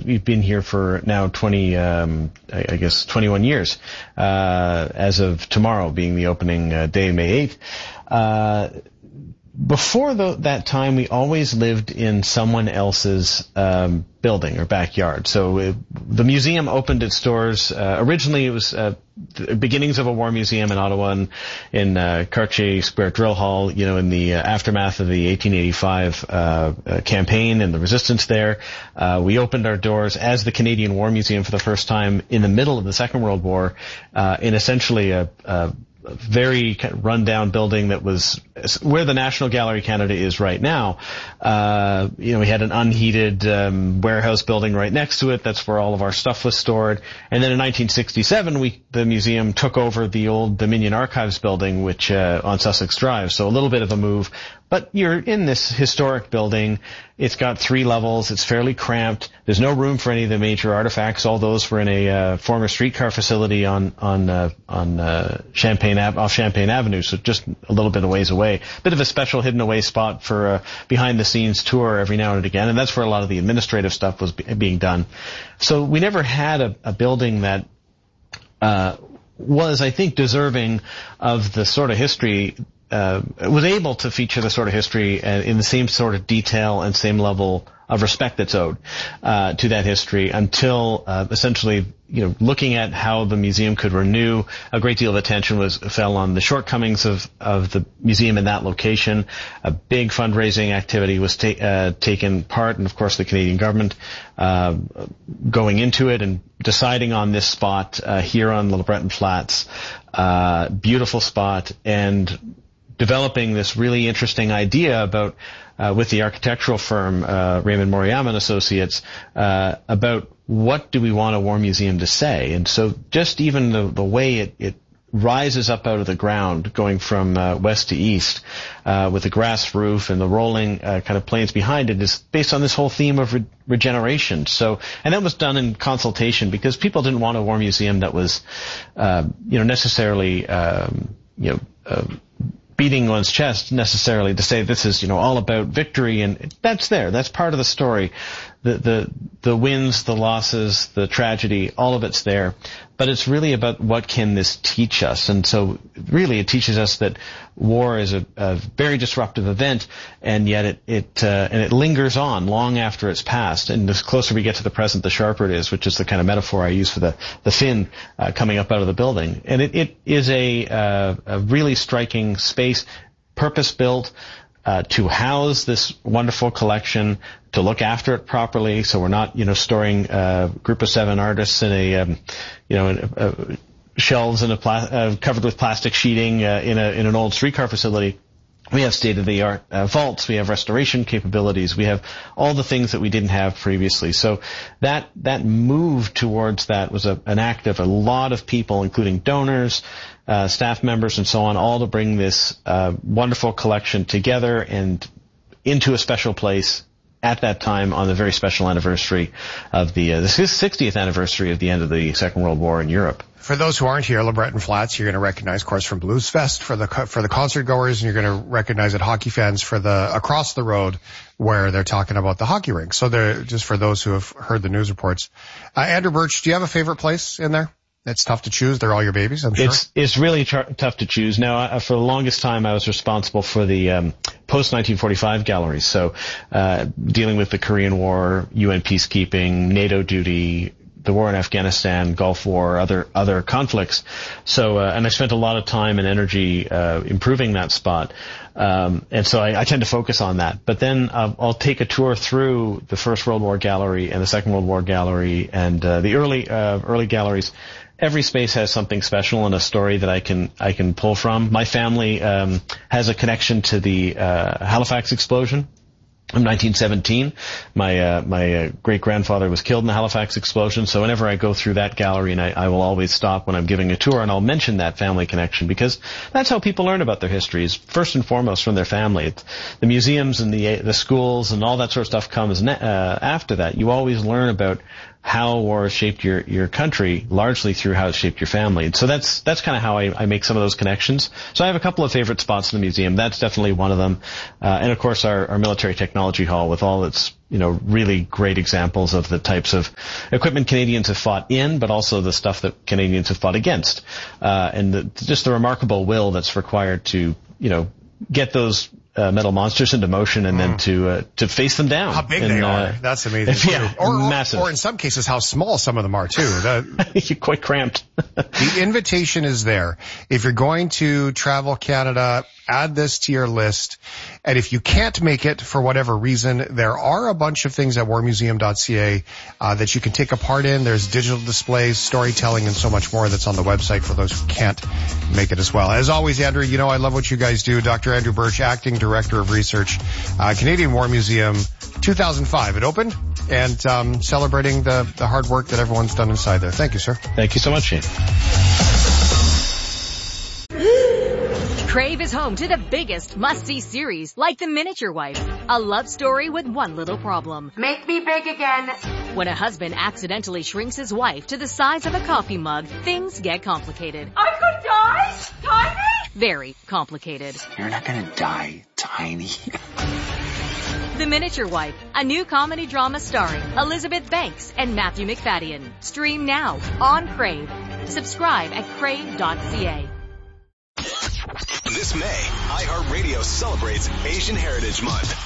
we've been here for now 21 years, as of tomorrow being the opening day, May 8th. Before that time, we always lived in someone else's building or backyard. So the museum opened its doors. Originally, it was the beginnings of a war museum in Ottawa, in Cartier Square Drill Hall. In the aftermath of the 1885 campaign and the resistance there, we opened our doors as the Canadian War Museum for the first time in the middle of the Second World War, in essentially a very kind of run-down building that was where the National Gallery Canada is right now. We had an unheated warehouse building right next to it. That's where all of our stuff was stored. And then in 1967, the museum took over the old Dominion Archives building, which on Sussex Drive. So a little bit of a move. But you're in this historic building. It's got 3 levels. It's fairly cramped. There's no room for any of the major artifacts. All those were in a former streetcar facility on Champaign Avenue, so just a little bit of ways away. Bit of a special hidden away spot for a behind-the-scenes tour every now and again, and that's where a lot of the administrative stuff was being done. So we never had a building that was, I think, deserving of the sort of history, was able to feature the sort of history in the same sort of detail and same level of respect that's owed to that history until essentially, looking at how the museum could renew. A great deal of attention fell on the shortcomings of the museum in that location. A big fundraising activity was taken part, and of course the Canadian government going into it and deciding on this spot here on the LeBreton Flats. Beautiful spot, and developing this really interesting idea about with the architectural firm Raymond Moriyama and Associates about what do we want a war museum to say. And so just even the way it rises up out of the ground, going from west to east, with the grass roof and the rolling kind of plains behind it, is based on this whole theme of regeneration. So, and that was done in consultation because people didn't want a war museum that was, necessarily, beating one's chest necessarily to say this is, all about victory, and that's there. That's part of the story. The wins, the losses, the tragedy, all of it's there. But it's really about what can this teach us. And so really it teaches us that war is a very disruptive event, and yet it lingers on long after it's past. And the closer we get to the present, the sharper it is, which is the kind of metaphor I use for the fin coming up out of the building. And it is a really striking space, purpose-built, to house this wonderful collection, to look after it properly, so we're not, storing a group of 7 artists in shelves in covered with plastic sheeting in an old streetcar facility. We have state-of-the-art vaults. We have restoration capabilities. We have all the things that we didn't have previously. So that move towards that was an act of a lot of people, including donors, staff members, and so on, all to bring this wonderful collection together and into a special place at that time on the very special anniversary of the 60th anniversary of the end of the Second World War in Europe. For those who aren't here, LeBreton Flats, you're going to recognize, of course, from Blues Fest for the concert goers, and you're going to recognize at hockey fans for the across the road where they're talking about the hockey rink. So just for those who have heard the news reports. Andrew Birch, do you have a favorite place in there? It's tough to choose. They're all your babies, I'm sure. It's really tough to choose. Now, for the longest time, I was responsible for the post-1945 galleries. So, dealing with the Korean War, UN peacekeeping, NATO duty, the war in Afghanistan, Gulf War, other conflicts. So, and I spent a lot of time and energy improving that spot. And so I tend to focus on that. But then I'll take a tour through the First World War Gallery and the Second World War Gallery and the early galleries. Every space has something special and a story that I can pull from. My family has a connection to the Halifax explosion in 1917. My great-grandfather was killed in the Halifax explosion, so whenever I go through that gallery, and I will always stop when I'm giving a tour, and I'll mention that family connection, because that's how people learn about their histories, first and foremost from their family. The museums and the schools and all that sort of stuff comes after that. You always learn about how war shaped your country largely through how it shaped your family. And so that's kind of how I make some of those connections. So I have a couple of favorite spots in the museum. That's definitely one of them. And of course our military technology hall with all its, really great examples of the types of equipment Canadians have fought in, but also the stuff that Canadians have fought against. And just the remarkable will that's required to, get those metal monsters into motion and then to face them down. How big they are. That's amazing. Yeah, massive. Or in some cases, how small some of them are, too. You're quite cramped. The invitation is there. If you're going to travel Canada, add this to your list. And if you can't make it for whatever reason, there are a bunch of things at warmuseum.ca that you can take a part in. There's digital displays, storytelling, and so much more that's on the website for those who can't make it as well. As always, Andrew, I love what you guys do. Dr. Andrew Birch, Acting Director of Research, Canadian War Museum, 2005. It opened, and celebrating the hard work that everyone's done inside there. Thank you, sir. Thank you so much, Shane. Crave is home to the biggest must-see series, like The Miniature Wife, a love story with one little problem. Make me big again. When a husband accidentally shrinks his wife to the size of a coffee mug, things get complicated. I could die? Tiny? Very complicated. You're not gonna die, Tiny. The Miniature Wife, a new comedy drama starring Elizabeth Banks and Matthew McFadden. Stream now on Crave. Subscribe at crave.ca. This May, iHeartRadio celebrates Asian Heritage Month.